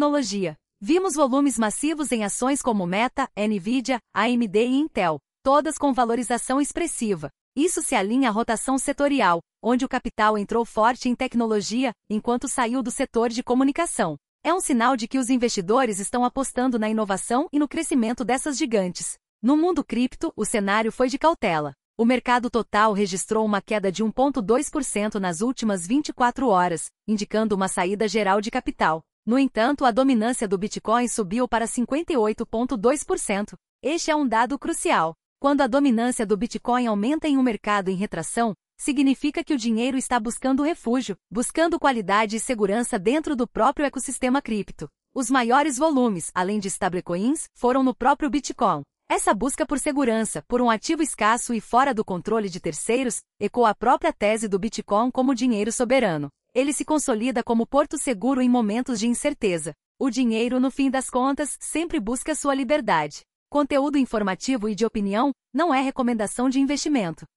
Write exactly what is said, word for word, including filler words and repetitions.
tecnologia. Vimos volumes massivos em ações como Meta, Nvidia, A M D e Intel, todas com valorização expressiva. Isso se alinha à rotação setorial, onde o capital entrou forte em tecnologia, enquanto saiu do setor de comunicação. É um sinal de que os investidores estão apostando na inovação e no crescimento dessas gigantes. No mundo cripto, o cenário foi de cautela. O mercado total registrou uma queda de um vírgula dois por cento nas últimas vinte e quatro horas, indicando uma saída geral de capital. No entanto, a dominância do Bitcoin subiu para cinquenta e oito vírgula dois por cento. Este é um dado crucial. Quando a dominância do Bitcoin aumenta em um mercado em retração, significa que o dinheiro está buscando refúgio, buscando qualidade e segurança dentro do próprio ecossistema cripto. Os maiores volumes, além de stablecoins, foram no próprio Bitcoin. Essa busca por segurança, por um ativo escasso e fora do controle de terceiros, ecoa a própria tese do Bitcoin como dinheiro soberano. Ele se consolida como porto seguro em momentos de incerteza. O dinheiro, no fim das contas, sempre busca sua liberdade. Conteúdo informativo e de opinião não é recomendação de investimento.